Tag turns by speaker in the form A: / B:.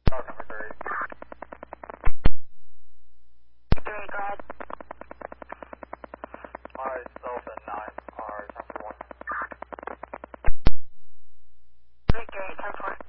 A: Dog number 3.
B: 3, go ahead.
A: Myself and 9 are 10-4.
B: 3, 10-4.